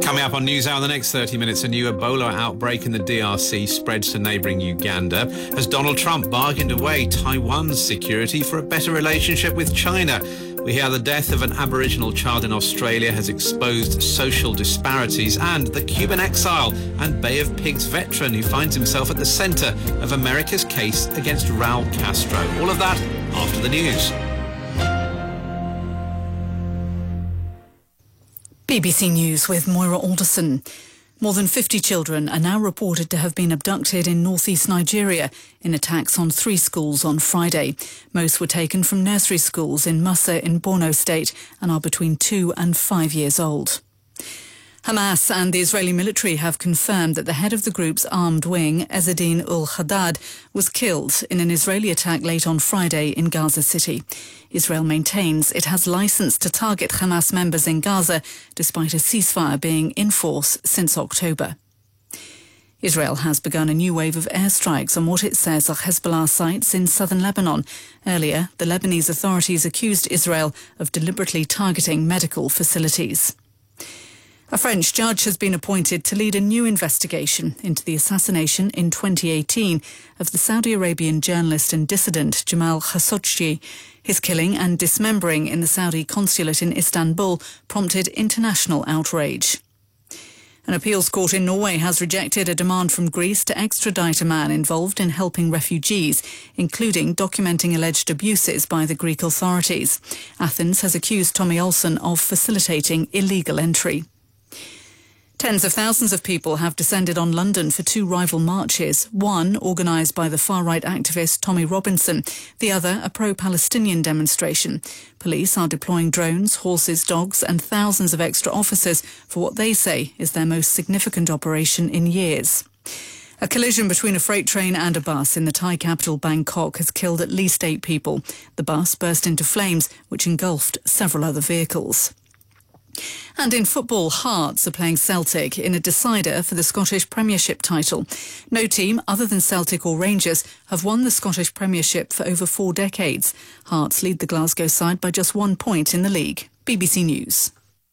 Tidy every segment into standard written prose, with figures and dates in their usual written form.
Coming up on NewsHour in the next 30 minutes, a new Ebola outbreak in the DRC spreads to neighbouring Uganda as Donald Trump bargained away Taiwan's security for a better relationship with China. We hear the death of an Aboriginal child in Australia has exposed social disparities, and the Cuban exile and Bay of Pigs veteran who finds himself at the centre of America's case against Raul Castro. All of that after the news. BBC News with Moira Alderson. More than 50 children are now reported to have been abducted in northeast Nigeria in attacks on 3 schools on Friday. Most were taken from nursery schools in Musa in Borno State and are between 2 and 5 years old. Hamas and the Israeli military have confirmed that the head of the group's armed wing, Ezzedine ul-Haddad, was killed in an Israeli attack late on Friday in Gaza City. Israel maintains it has license to target Hamas members in Gaza, despite a ceasefire being in force since October. Israel has begun a new wave of airstrikes on what it says are Hezbollah sites in southern Lebanon. Earlier, the Lebanese authorities accused Israel of deliberately targeting medical facilities. A French judge has been appointed to lead a new investigation into the assassination in 2018 of the Saudi Arabian journalist and dissident Jamal Khashoggi. His killing and dismembering in the Saudi consulate in Istanbul prompted international outrage. An appeals court in Norway has rejected a demand from Greece to extradite a man involved in helping refugees, including documenting alleged abuses by the Greek authorities. Athens has accused Tommy Olsen of facilitating illegal entry. Tens of thousands of people have descended on London for 2 rival marches, one organised by the far-right activist Tommy Robinson, the other a pro-Palestinian demonstration. Police are deploying drones, horses, dogs and thousands of extra officers for what they say is their most significant operation in years. A collision between a freight train and a bus in the Thai capital Bangkok has killed at least 8 people. The bus burst into flames, which engulfed several other vehicles. And in football, Hearts are playing Celtic in a decider for the Scottish Premiership title. No team other than Celtic or Rangers have won the Scottish Premiership for over 4 decades. Hearts lead the Glasgow side by just 1 point in the league. BBC News.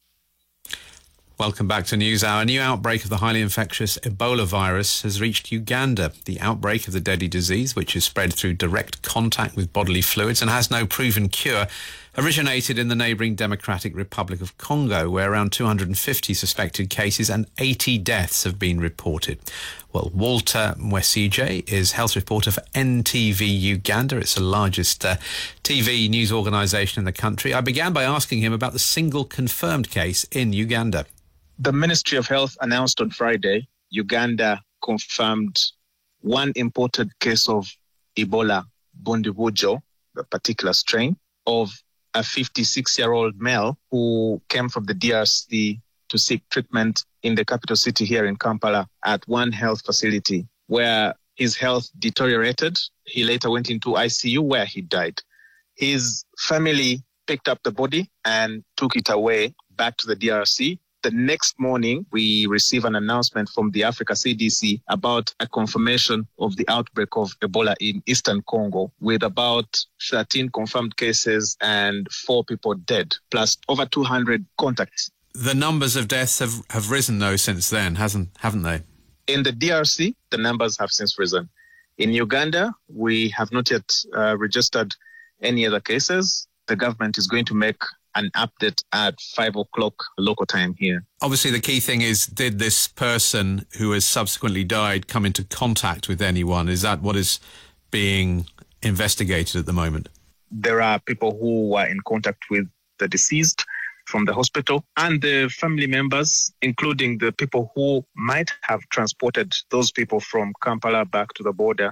Welcome back to NewsHour. A new outbreak of the highly infectious Ebola virus has reached Uganda. The outbreak of the deadly disease, which is spread through direct contact with bodily fluids and has no proven cure, originated in the neighbouring Democratic Republic of Congo, where around 250 suspected cases and 80 deaths have been reported. Well, Walter Mwesije is health reporter for NTV Uganda. It's the largest TV news organisation in the country. I began by asking him about the single confirmed case in Uganda. The Ministry of Health announced on Friday, Uganda confirmed 1 imported case of Ebola Bundibugyo, the particular strain, of a 56-year-old male who came from the DRC to seek treatment in the capital city here in Kampala at one health facility where his health deteriorated. He later went into ICU where he died. His family picked up the body and took it away back to the DRC. The next morning, we received an announcement from the Africa CDC about a confirmation of the outbreak of Ebola in Eastern Congo, with about 13 confirmed cases and 4 people dead, plus over 200 contacts. The numbers of deaths have risen, though, since then, haven't they? In the DRC, the numbers have since risen. In Uganda, we have not yet registered any other cases. The government is going to make an update at 5 o'clock local time here. Obviously, the key thing is, did this person who has subsequently died come into contact with anyone? Is that what is being investigated at the moment? There are people who were in contact with the deceased from the hospital and the family members, including the people who might have transported those people from Kampala back to the border.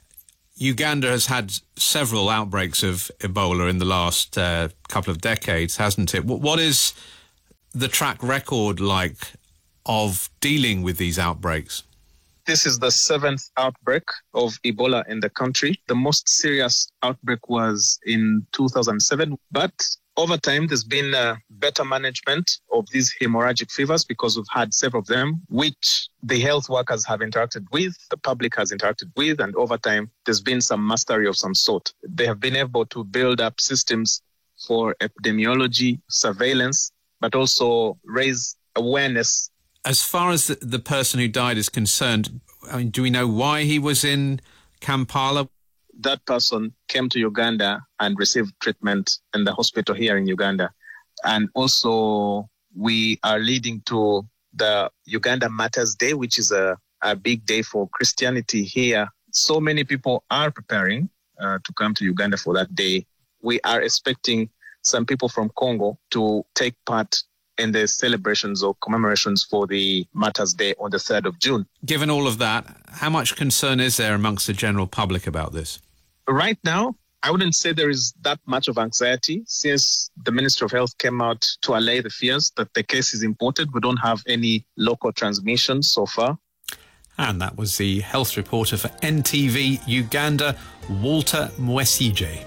Uganda has had several outbreaks of Ebola in the last couple of decades, hasn't it? What is the track record like of dealing with these outbreaks? This is the 7th outbreak of Ebola in the country. The most serious outbreak was in 2007, but over time, there's been better management of these hemorrhagic fevers because we've had several of them, which the health workers have interacted with, the public has interacted with, and over time, there's been some mastery of some sort. They have been able to build up systems for epidemiology, surveillance, but also raise awareness As far as the person who died is concerned, I mean, do we know why he was in Kampala? That person came to Uganda and received treatment in the hospital here in Uganda. And also, we are leading to the Uganda Matters Day, which is a big day for Christianity here. So many people are preparing to come to Uganda for that day. We are expecting some people from Congo to take part in the celebrations or commemorations for the Matters Day on the 3rd of June. Given all of that, how much concern is there amongst the general public about this? Right now, I wouldn't say there is that much of anxiety since the Ministry of Health came out to allay the fears that the case is imported. We don't have any local transmission so far. And that was the health reporter for NTV Uganda, Walter Mwesije.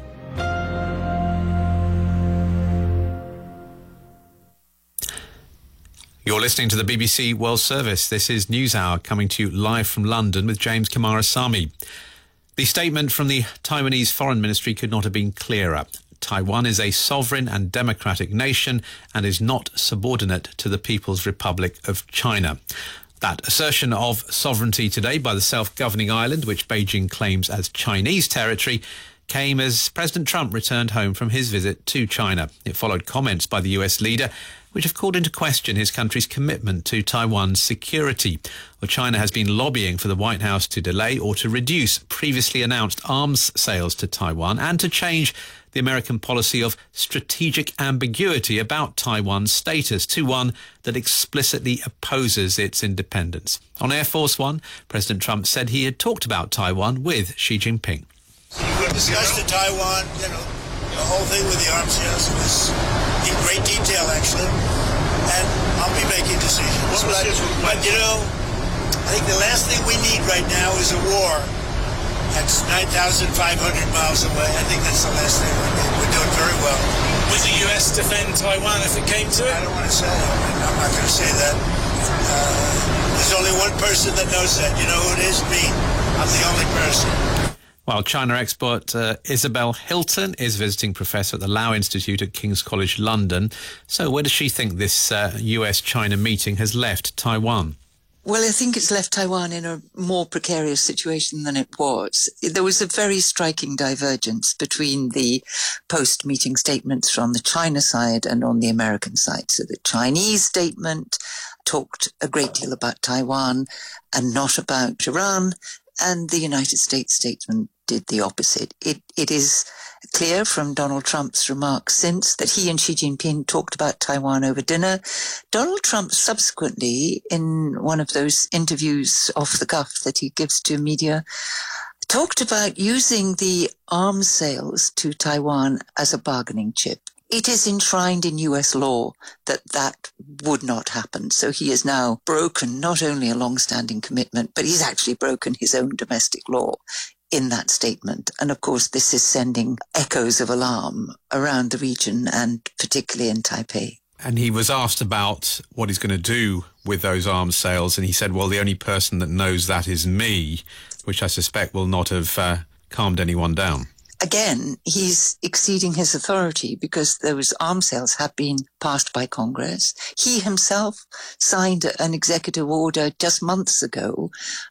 You're listening to the BBC World Service. This is NewsHour coming to you live from London with James Kamarasamy. The statement from the Taiwanese Foreign Ministry could not have been clearer. Taiwan is a sovereign and democratic nation and is not subordinate to the People's Republic of China. That assertion of sovereignty today by the self-governing island, which Beijing claims as Chinese territory, came as President Trump returned home from his visit to China. It followed comments by the US leader which have called into question his country's commitment to Taiwan's security. Well, China has been lobbying for the White House to delay or to reduce previously announced arms sales to Taiwan and to change the American policy of strategic ambiguity about Taiwan's status to one that explicitly opposes its independence. On Air Force One, President Trump said he had talked about Taiwan with Xi Jinping. We discussed the Taiwan, the whole thing with the arms sales was in great detail, actually. And I'll be making decisions. But I think the last thing we need right now is a war. That's 9,500 miles away. I think that's the last thing we need. We're doing very well. Would the US defend Taiwan if it came to it? I don't want to say that. I'm not going to say that. There's only one person that knows that. You know who it is? Me. I'm the only person. While China expert Isabel Hilton is visiting professor at the Lau Institute at King's College London. So where does she think this US-China meeting has left Taiwan? Well, I think it's left Taiwan in a more precarious situation than it was. There was a very striking divergence between the post-meeting statements from the China side and on the American side. So the Chinese statement talked a great deal about Taiwan and not about Iran, and the United States statement did the opposite. It is clear from Donald Trump's remarks since that he and Xi Jinping talked about Taiwan over dinner. Donald Trump subsequently, in one of those interviews off the cuff that he gives to media, talked about using the arms sales to Taiwan as a bargaining chip. It is enshrined in US law that would not happen. So he has now broken not only a long-standing commitment, but he's actually broken his own domestic law in that statement. And of course, this is sending echoes of alarm around the region and particularly in Taipei. And he was asked about what he's going to do with those arms sales. And he said, well, the only person that knows that is me, which I suspect will not have calmed anyone down. Again, he's exceeding his authority because those arms sales have been passed by Congress. He himself signed an executive order just months ago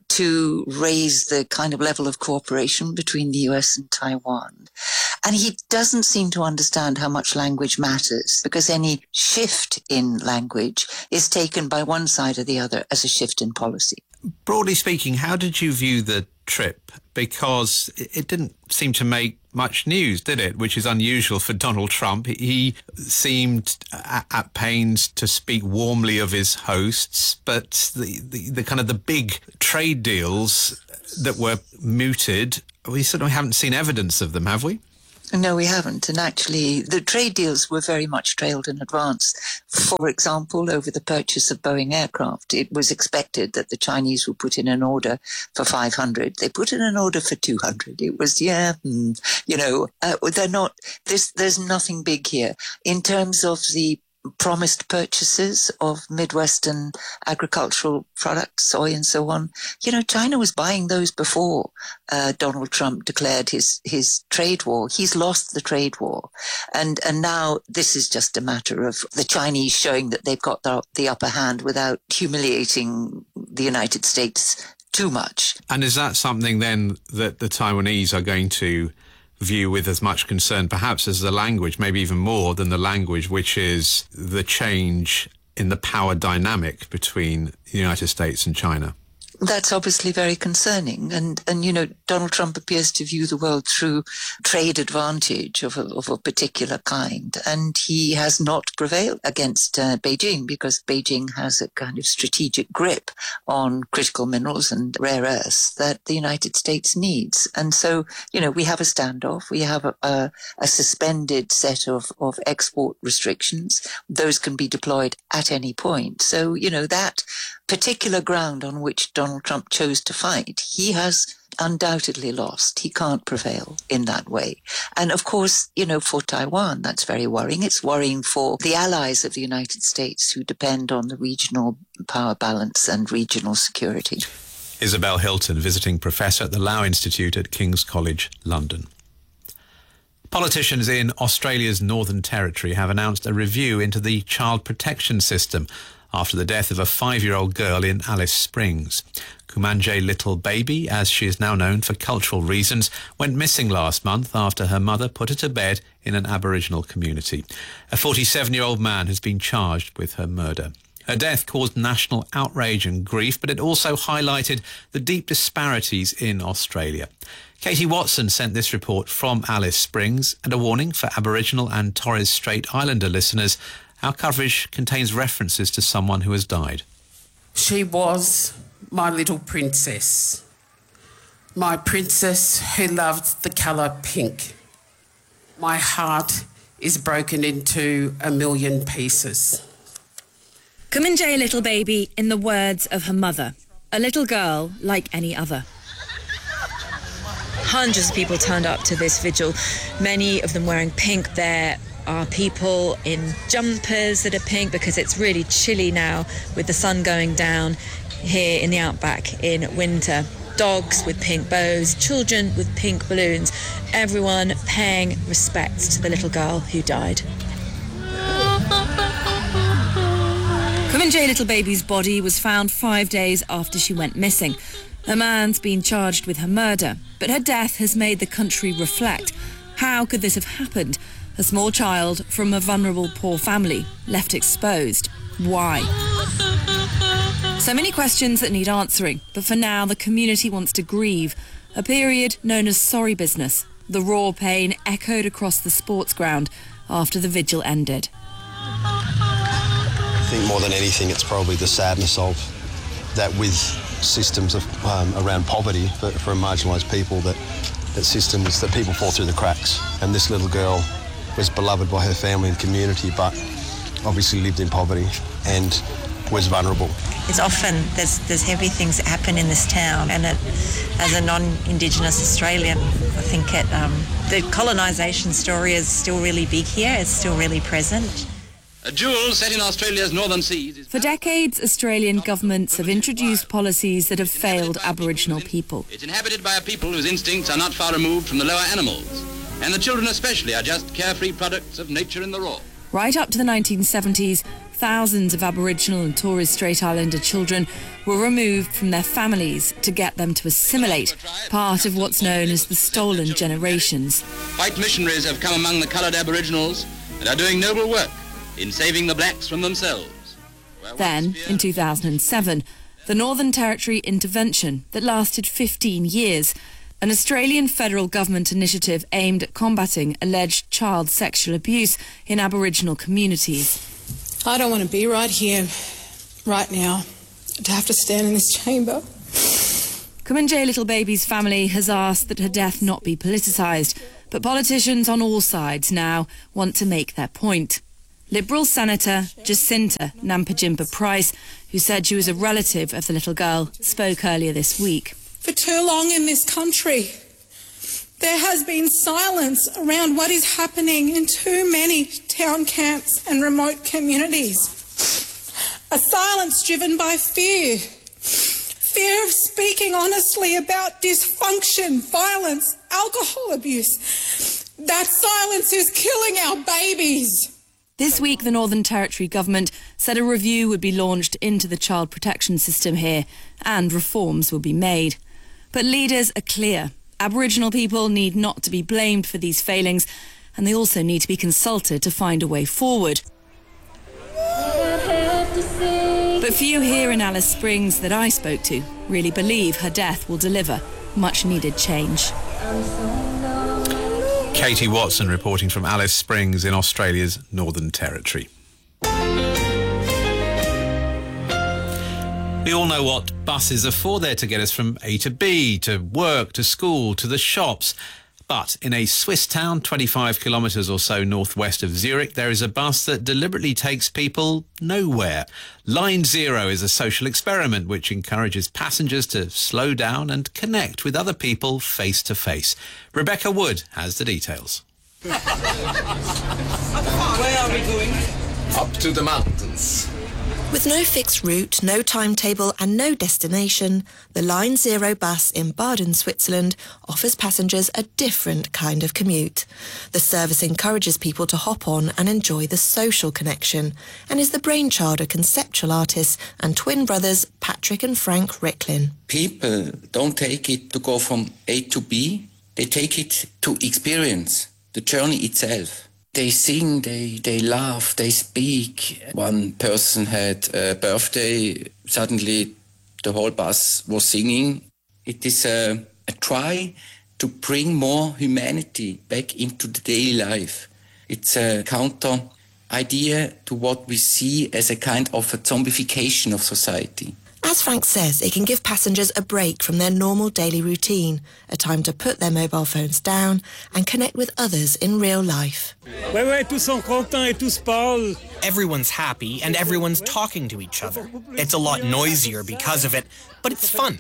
to raise the kind of level of cooperation between the US and Taiwan. And he doesn't seem to understand how much language matters because any shift in language is taken by one side or the other as a shift in policy. Broadly speaking, how did you view the trip? Because it didn't seem to make much news, did it? Which is unusual for Donald Trump. He seemed at pains to speak warmly of his hosts, but the kind of the big trade deals that were mooted, we certainly haven't seen evidence of them, have we? No, we haven't. And actually, the trade deals were very much trailed in advance. For example, over the purchase of Boeing aircraft, it was expected that the Chinese would put in an order for 500. They put in an order for 200. It was, they're not, there's nothing big here. In terms of the promised purchases of Midwestern agricultural products, soy and so on. China was buying those before Donald Trump declared his trade war. He's lost the trade war. And now this is just a matter of the Chinese showing that they've got the upper hand without humiliating the United States too much. And is that something then that the Taiwanese are going to view with as much concern, perhaps, as the language, maybe even more than the language, which is the change in the power dynamic between the United States and China? That's obviously very concerning. And Donald Trump appears to view the world through trade advantage of a particular kind. And he has not prevailed against Beijing, because Beijing has a kind of strategic grip on critical minerals and rare earths that the United States needs. And so, we have a standoff. We have a suspended set of export restrictions. Those can be deployed at any point. So, that particular ground on which Donald Trump chose to fight, he has undoubtedly lost. He can't prevail in that way. And of course, for Taiwan, that's very worrying. It's worrying for the allies of the United States who depend on the regional power balance and regional security. Isabel Hilton, visiting professor at the Lau Institute at King's College, London. Politicians in Australia's Northern Territory have announced a review into the child protection system after the death of a 5-year-old girl in Alice Springs. Kumanje Little Baby, as she is now known for cultural reasons, went missing last month after her mother put her to bed in an Aboriginal community. A 47-year-old man has been charged with her murder. Her death caused national outrage and grief, but it also highlighted the deep disparities in Australia. Katie Watson sent this report from Alice Springs, and a warning for Aboriginal and Torres Strait Islander listeners: our coverage contains references to someone who has died. She was my little princess. My princess who loved the colour pink. My heart is broken into a million pieces. Kumanje Little Baby, in the words of her mother, a little girl like any other. Hundreds of people turned up to this vigil, many of them wearing pink. There are people in jumpers that are pink because it's really chilly now with the sun going down here in the outback in winter. Dogs with pink bows, children with pink balloons, everyone paying respect to the little girl who died. Kumanje Little Baby's body was found 5 days after she went missing. A man's been charged with her murder, but her death has made the country reflect. How could this have happened? A small child from a vulnerable poor family, left exposed. Why? So many questions that need answering, but for now the community wants to grieve. A period known as sorry business. The raw pain echoed across the sports ground after the vigil ended. I think more than anything it's probably the sadness of that with systems of, around poverty for marginalised people, that systems that people fall through the cracks. And this little girl was beloved by her family and community, but obviously lived in poverty and was vulnerable. It's often, there's heavy things that happen in this town, and as a non-Indigenous Australian, I think the colonisation story is still really big here, it's still really present. A jewel set in Australia's northern seas. For decades, Australian governments have introduced policies that have failed Aboriginal people. It's inhabited by a people whose instincts are not far removed from the lower animals, and the children especially are just carefree products of nature in the raw. Right up to the 1970s, thousands of Aboriginal and Torres Strait Islander children were removed from their families to get them to assimilate, part of what's known as the stolen generations. White missionaries have come among the coloured Aboriginals and are doing noble work in saving the blacks from themselves. Then, in 2007, the Northern Territory intervention that lasted 15 years, an Australian federal government initiative aimed at combating alleged child sexual abuse in Aboriginal communities. I don't want to be right here, right now, to have to stand in this chamber. Kumanje Little Baby's family has asked that her death not be politicised, but politicians on all sides now want to make their point. Liberal Senator Jacinta Nampijinpa Price, who said she was a relative of the little girl, spoke earlier this week. For too long in this country, There has been silence around what is happening in too many town camps and remote communities. A silence driven by fear. Fear of speaking honestly about dysfunction, violence, alcohol abuse. That silence is killing our babies. This week, the Northern Territory government said a review would be launched into the child protection system here and reforms will be made. But leaders are clear. Aboriginal people need not to be blamed for these failings, and they also need to be consulted to find a way forward. But few here in Alice Springs that I spoke to really believe her death will deliver much needed change. Katie Watson reporting from Alice Springs in Australia's Northern Territory. We all know what buses are for. They're to get us from A to B, to work, to school, to the shops. But in a Swiss town 25 kilometres or so northwest of Zurich, there is a bus that deliberately takes people nowhere. Line Zero is a social experiment which encourages passengers to slow down and connect with other people face to face. Rebecca Wood has the details. Where are we going? Up to the mountains. With no fixed route, no timetable and no destination, the Line Zero bus in Baden, Switzerland offers passengers a different kind of commute. The service encourages people to hop on and enjoy the social connection and is the brainchild of conceptual artists and twin brothers Patrick and Frank Ricklin. People don't take it to go from A to B, they take it to experience the journey itself. They sing, they laugh, they speak. One person had a birthday, suddenly the whole bus was singing. It is a try to bring more humanity back into the daily life. It's a counter idea to what we see as a kind of a zombification of society. As Frank says, it can give passengers a break from their normal daily routine, a time to put their mobile phones down and connect with others in real life. Everyone's happy and everyone's talking to each other. It's a lot noisier because of it, but it's fun.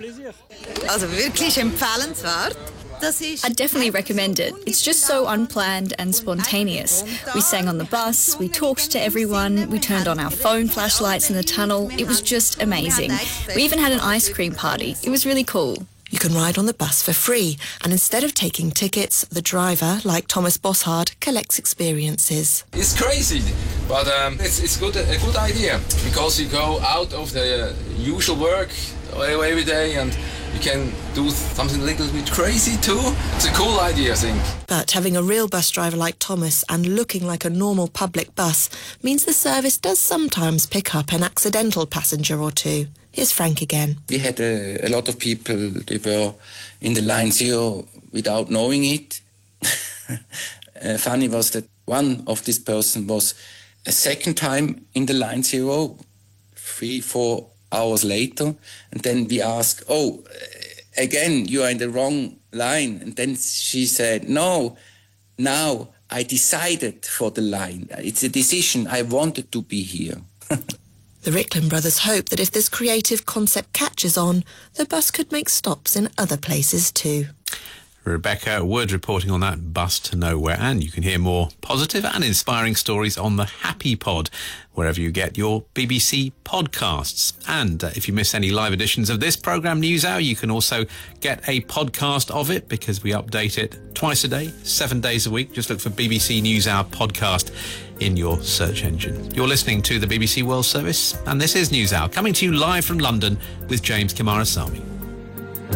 I'd definitely recommend it. It's just so unplanned and spontaneous. We sang on the bus, we talked to everyone, we turned on our phone flashlights in the tunnel. It was just amazing. We even had an ice cream party. It was really cool. You can ride on the bus for free, and instead of taking tickets, the driver, like Thomas Bossard, collects experiences. It's crazy, but it's a good idea, because you go out of the usual work every day and you can do something a little bit crazy too. It's a cool idea, I think. But having a real bus driver like Thomas and looking like a normal public bus means the service does sometimes pick up an accidental passenger or two. Here's Frank again. We had a lot of people, they were in the Line Zero without knowing it. Funny was that one of this person was a second time in the Line Zero, 3-4 hours later, and then we asked, again, you are in the wrong line. And then she said, no, now I decided for the line. It's a decision. I wanted to be here. The Ricklin brothers hope that if this creative concept catches on, the bus could make stops in other places too. Rebecca Wood reporting on that bus to nowhere. And you can hear more positive and inspiring stories on the Happy Pod, wherever you get your BBC podcasts. And if you miss any live editions of this programme, NewsHour, you can also get a podcast of it, because we update it twice a day, 7 days a week. Just look for BBC NewsHour podcast in your search engine. You're listening to the BBC World Service, and this is NewsHour, coming to you live from London with James Kimarasamy.